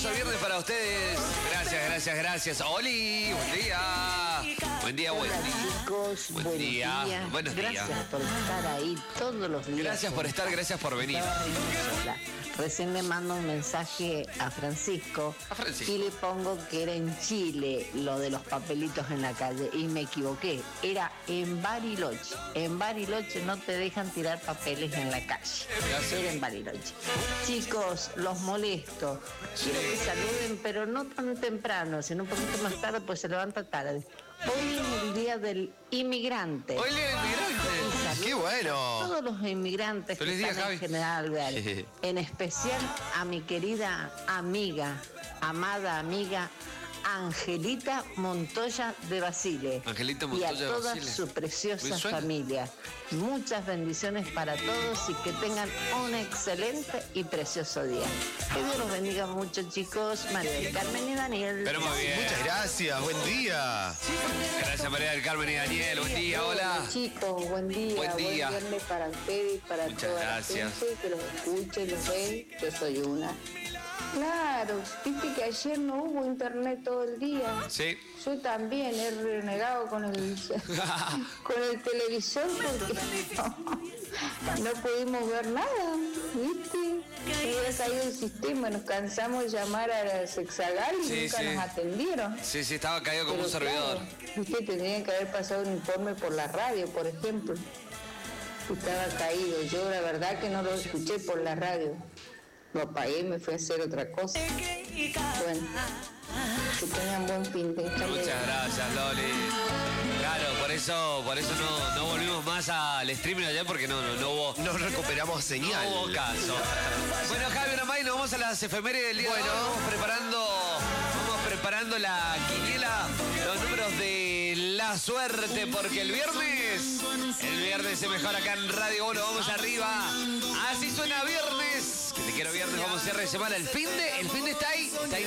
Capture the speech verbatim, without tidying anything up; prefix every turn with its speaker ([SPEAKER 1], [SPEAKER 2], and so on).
[SPEAKER 1] hermoso viernes para ustedes. Gracias, gracias, gracias. Oli, buen día. Buen día, buen
[SPEAKER 2] Hola,
[SPEAKER 1] día.
[SPEAKER 2] chicos,
[SPEAKER 1] Buen
[SPEAKER 2] buen
[SPEAKER 1] día.
[SPEAKER 2] día.
[SPEAKER 1] Buenos
[SPEAKER 2] Gracias
[SPEAKER 1] días.
[SPEAKER 2] por estar ahí todos los días.
[SPEAKER 1] Gracias por estar, gracias por venir.
[SPEAKER 2] Estaba riendo sola. Recién le mando un mensaje a Francisco,
[SPEAKER 1] A Francisco.
[SPEAKER 2] y le pongo que era en Chile lo de los papelitos en la calle y me equivoqué. Era en Bariloche. En Bariloche no te dejan tirar papeles en la calle. Era en Bariloche. Chicos, los molesto. Quiero que saluden, pero no tan temprano, sino un poquito más tarde, pues se levanta tarde. Hoy es el día del inmigrante.
[SPEAKER 1] Hoy el inmigrante.
[SPEAKER 3] ¡Qué bueno!
[SPEAKER 2] Todos los inmigrantes
[SPEAKER 1] Feliz
[SPEAKER 2] que
[SPEAKER 1] día,
[SPEAKER 2] están
[SPEAKER 1] Javi.
[SPEAKER 2] en General Alvear, en especial a mi querida amiga, amada amiga, Angelita Montoya de Basile.
[SPEAKER 1] Angelita
[SPEAKER 2] y
[SPEAKER 1] Montoya
[SPEAKER 2] a
[SPEAKER 1] de
[SPEAKER 2] toda
[SPEAKER 1] Basile.
[SPEAKER 2] su preciosa
[SPEAKER 1] Me suena.
[SPEAKER 2] familia. Muchas bendiciones para todos y que tengan un excelente y precioso día. Que Dios los bendiga mucho, chicos. María del Carmen y Daniel.
[SPEAKER 1] Pero muy bien.
[SPEAKER 3] Muchas gracias, buen día.
[SPEAKER 1] Gracias, María del Carmen y Daniel. Buen día, hola.
[SPEAKER 4] Chicos, buen día.
[SPEAKER 1] Buen día.
[SPEAKER 4] viernes para ustedes y para
[SPEAKER 1] Muchas
[SPEAKER 4] toda
[SPEAKER 1] gracias.
[SPEAKER 4] la gente que los escuche, los ve. Yo soy una. Claro, viste que ayer no hubo internet todo el día.
[SPEAKER 1] Sí.
[SPEAKER 4] Yo también he renegado con el, con el televisor porque no, no pudimos ver nada, ¿viste? Se había caído el sistema, nos cansamos de llamar a la Sexagal y
[SPEAKER 1] Sí,
[SPEAKER 4] nunca
[SPEAKER 1] sí.
[SPEAKER 4] nos atendieron.
[SPEAKER 1] Sí, sí, estaba caído como
[SPEAKER 4] Pero
[SPEAKER 1] un servidor.
[SPEAKER 4] claro, viste, tendrían que haber pasado un informe por la radio, por ejemplo. Estaba caído. Yo la verdad que no lo escuché por la radio. Lo apagué y me fui a hacer otra cosa. Bueno, que tengan buen fin de semana.
[SPEAKER 1] Muchas gracias, Loli. Claro, por eso, por eso no, no volvimos más al streaming allá porque no, no, no hubo.
[SPEAKER 3] Nos recuperamos señal.
[SPEAKER 1] No hubo caso. Bueno, Javi Ramay, nos vamos a las efemérides del día. Bueno, vamos preparando, vamos preparando la quiniela, los números de la suerte, porque el viernes, el viernes se mejora acá en Radio Uno. Vamos arriba. Así suena viernes. Que te quiero viernes, vamos a cierre de semana. El fin de, el fin de está ahí, está ahí.